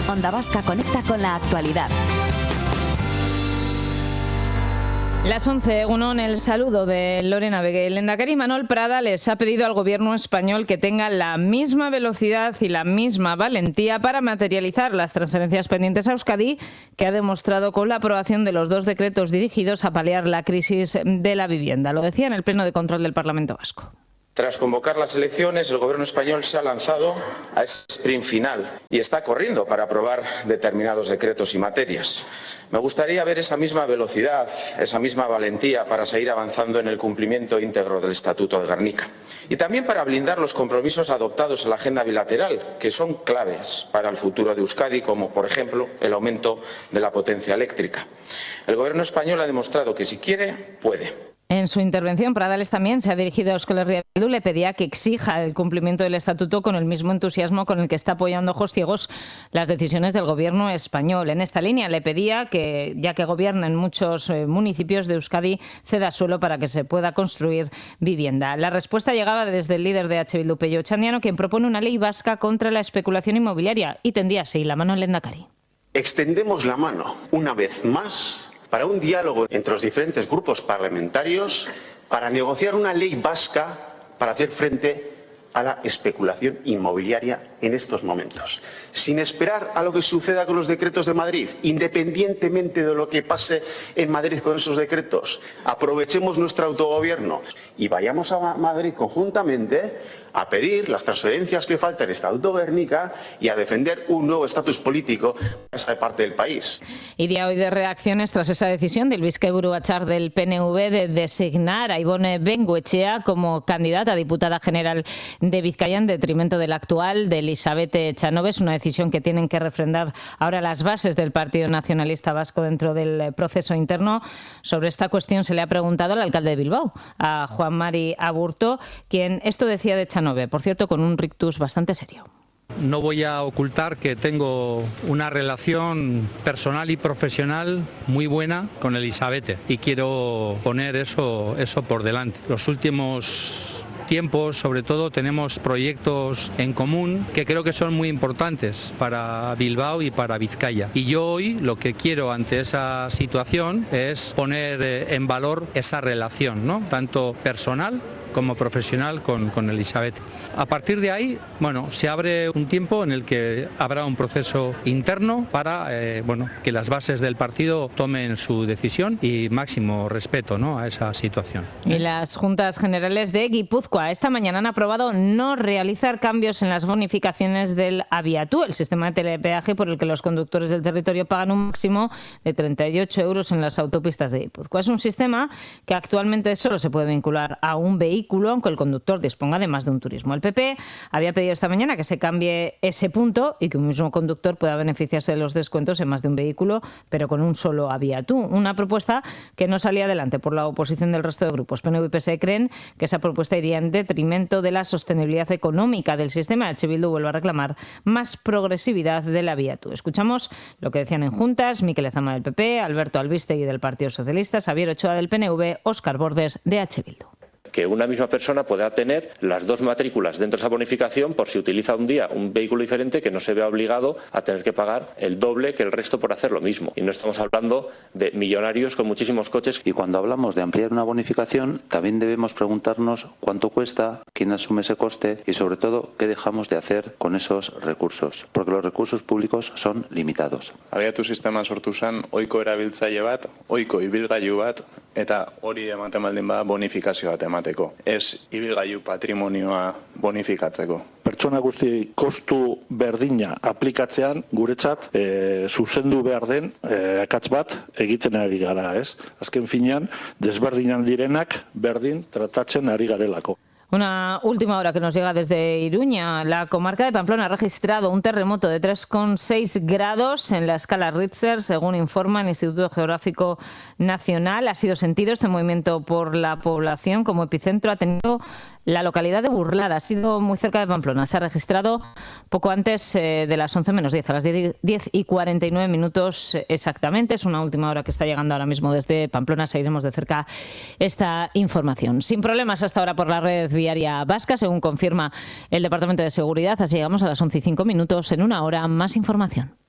Onda Vasca conecta con la actualidad. Las 11, Egunon, el saludo de Lorena Vega. El lehendakari Manuel Prada les ha pedido al gobierno español que tenga la misma velocidad y la misma valentía para materializar las transferencias pendientes a Euskadi, que ha demostrado con la aprobación de los 2 decretos dirigidos a paliar la crisis de la vivienda. Lo decía en el Pleno de Control del Parlamento Vasco. Tras convocar las elecciones, el Gobierno español se ha lanzado a ese sprint final y está corriendo para aprobar determinados decretos y materias. Me gustaría ver esa misma velocidad, esa misma valentía para seguir avanzando en el cumplimiento íntegro del Estatuto de Gernika. Y también para blindar los compromisos adoptados en la agenda bilateral, que son claves para el futuro de Euskadi, como por ejemplo el aumento de la potencia eléctrica. El Gobierno español ha demostrado que si quiere, puede. En su intervención, Pradales también se ha dirigido a Euskal Herria Bildu, le pedía que exija el cumplimiento del Estatuto con el mismo entusiasmo con el que está apoyando ojos ciegos las decisiones del Gobierno español. En esta línea le pedía que, ya que gobierna en muchos municipios de Euskadi, ceda suelo para que se pueda construir vivienda. La respuesta llegaba desde el líder de H. Bildu, Pello Otxandiano, quien propone una ley vasca contra la especulación inmobiliaria y tendía así la mano al lehendakari. Extendemos la mano una vez más para un diálogo entre los diferentes grupos parlamentarios para negociar una ley vasca para hacer frente a la especulación inmobiliaria en estos momentos. Sin esperar a lo que suceda con los decretos de Madrid, independientemente de lo que pase en Madrid con esos decretos, aprovechemos nuestro autogobierno y vayamos a Madrid conjuntamente a pedir las transferencias que faltan en el Estatuto de Gernika y a defender un nuevo estatus político para esta parte del país. Y día hoy de reacciones tras esa decisión del Bizkaiburu Batzar del PNV de designar a Ibone Bengoechea como candidata a diputada general de Vizcaya en detrimento del actual, de Elizabeth Echanove. Es una decisión que tienen que refrendar ahora las bases del Partido Nacionalista Vasco dentro del proceso interno. Sobre esta cuestión se le ha preguntado al alcalde de Bilbao, a Juan Mari Aburto, quien esto decía de Echanove, por cierto, con un rictus bastante serio. No voy a ocultar que tengo una relación personal y profesional muy buena con Elizabeth y quiero poner eso por delante. Los últimos tiempos, sobre todo, tenemos proyectos en común que creo que son muy importantes para Bilbao y para Vizcaya. Y yo hoy lo que quiero ante esa situación es poner en valor esa relación, ¿no? Tanto personal como profesional con Elizabeth. A partir de ahí, se abre un tiempo en el que habrá un proceso interno para que las bases del partido tomen su decisión y máximo respeto, ¿no?, a esa situación. Y las Juntas Generales de Guipúzcoa esta mañana han aprobado no realizar cambios en las bonificaciones del Abiatu, el sistema de telepeaje por el que los conductores del territorio pagan un máximo de 38 euros en las autopistas de Guipúzcoa. Es un sistema que actualmente solo se puede vincular a un vehículo, aunque el conductor disponga de más de un turismo. El PP había pedido esta mañana que se cambie ese punto y que un mismo conductor pueda beneficiarse de los descuentos en más de un vehículo, pero con un solo Abiatu. Una propuesta que no salía adelante por la oposición del resto de grupos. PNV y PSE creen que esa propuesta iría en detrimento de la sostenibilidad económica del sistema. H. Bildu vuelve a reclamar más progresividad del Abiatu. Escuchamos lo que decían en Juntas Mikel Lezama del PP, Alberto Albistegui del Partido Socialista, Xabier Ochoa del PNV, Óscar Bordes de H. Bildu. Que una misma persona pueda tener las 2 matrículas dentro de esa bonificación por si utiliza un día un vehículo diferente, que no se vea obligado a tener que pagar el doble que el resto por hacer lo mismo. Y no estamos hablando de millonarios con muchísimos coches. Y cuando hablamos de ampliar una bonificación, también debemos preguntarnos cuánto cuesta, quién asume ese coste y sobre todo qué dejamos de hacer con esos recursos, porque los recursos públicos son limitados. Abiatu sistema sortu zen ohiko erabiltzaile bat, ohiko ibilgailu bat, eta hori ematen baldin bada bonifikazio bat emateko. Ez ibilgailu patrimonioa bonifikatzeko. Pertsona guzti kostu berdina aplikatzean guretzat zuzendu behar den akats bat egiten ari gara, ez? Azken finean desberdinan direnak berdin tratatzen ari garelako. Una última hora que nos llega desde Iruña. La comarca de Pamplona ha registrado un terremoto de 3,6 grados en la escala Richter, según informa el Instituto Geográfico Nacional. Ha sido sentido este movimiento por la población. Como epicentro ha tenido la localidad de Burlada, ha sido muy cerca de Pamplona. Se ha registrado poco antes de las 11 menos 10, a las 10:49 exactamente. Es una última hora que está llegando ahora mismo desde Pamplona. Seguiremos de cerca esta información. Sin problemas hasta ahora por la red viaria vasca, según confirma el Departamento de Seguridad. Así llegamos a las 11:05. En una hora, más información.